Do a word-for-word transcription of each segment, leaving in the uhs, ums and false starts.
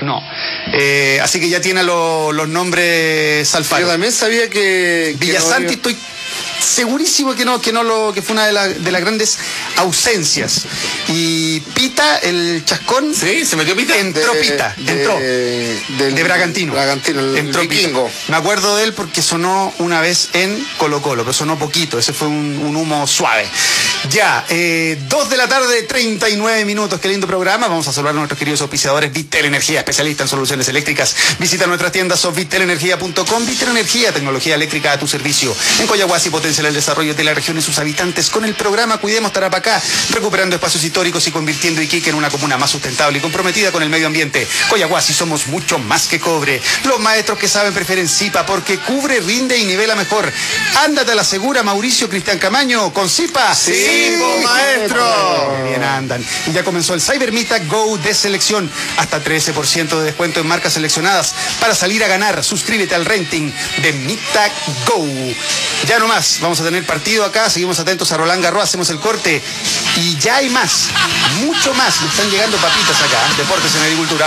No. Eh, así que ya tiene lo, los nombres Alfaro. Yo también sabía que... que Villasanti, no... estoy segurísimo que no, que no lo, que fue una de, la, de las grandes ausencias. Y Pita, el chascón. Sí, se metió Pita. Entró de, Pita, de, entró. De, del, de Bragantino. Bragantino, el entró vikingo. Pita. Me acuerdo de él porque sonó una vez en Colo Colo, pero sonó poquito. Ese fue un, un humo suave. Ya, eh, dos de la tarde, treinta y nueve minutos. Qué lindo programa. Vamos a saludar a nuestros queridos auspiciadores. Vitel Energía, especialista en soluciones eléctricas. Visita nuestras tiendas o vitel energía punto com. Vitel Energía, tecnología eléctrica a tu servicio. En Coyahuasi potencia el desarrollo de la región y sus habitantes con el programa Cuidemos Tarapacá, recuperando espacios históricos y convirtiendo Iquique en una comuna más sustentable y comprometida con el medio ambiente. Coyahuasi, somos mucho más que cobre. Los maestros que saben prefieren Zipa porque cubre, rinde y nivela mejor. Ándate a la segura, Mauricio Cristian Camaño, con Zipa. Sí, sí, maestro. Bien andan. Y ya comenzó el Cyber Mita Go de selección. Hasta trece por ciento de descuento en marcas seleccionadas para salir a ganar. Suscríbete al renting de Mita Go. Ya no más, vamos a tener partido acá, seguimos atentos a Roland Garros, hacemos el corte y ya hay más, mucho más, me están llegando papitas acá, ¿eh? Deportes en agricultura.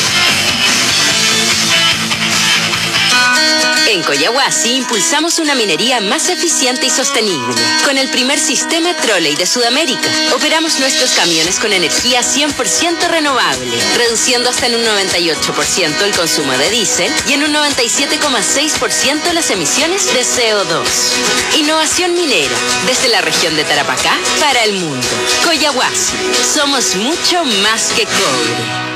En Coyahuasi impulsamos una minería más eficiente y sostenible. Con el primer sistema trolley de Sudamérica, operamos nuestros camiones con energía cien por ciento renovable, reduciendo hasta en un noventa y ocho por ciento el consumo de diésel y en un noventa y siete coma seis por ciento las emisiones de C O dos. Innovación minera, desde la región de Tarapacá para el mundo. Coyahuasi, somos mucho más que cobre.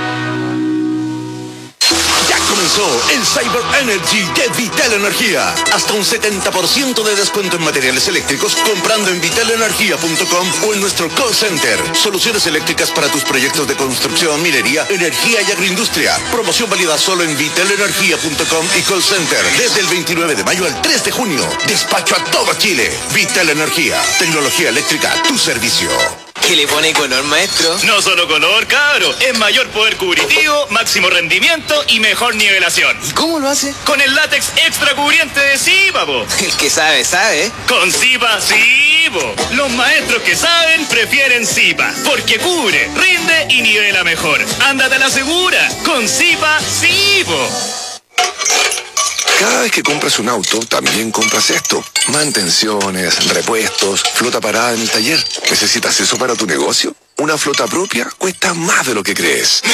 Comenzó el Cyber Energy de Vitel Energía. Hasta un setenta por ciento de descuento en materiales eléctricos comprando en vitel energía punto com o en nuestro call center. Soluciones eléctricas para tus proyectos de construcción, minería, energía y agroindustria. Promoción válida solo en vitel energía punto com y call center. Desde el veintinueve de mayo al tres de junio. Despacho a todo Chile. Vitel Energía. Tecnología eléctrica a tu servicio. ¿Qué le pone color, maestro? No solo color, cabro. Es mayor poder cubritivo, máximo rendimiento y mejor nivelación. ¿Y cómo lo hace? Con el látex extra cubriente de Zipa, po. El que sabe, sabe. Con Zipa, sí, po. Los maestros que saben prefieren Zipa, porque cubre, rinde y nivela mejor. Ándate a la segura. Con Zipa, sí, po. Cada vez que compras un auto, también compras esto. Mantenciones, repuestos, flota parada en el taller. ¿Necesitas eso para tu negocio? Una flota propia cuesta más de lo que crees.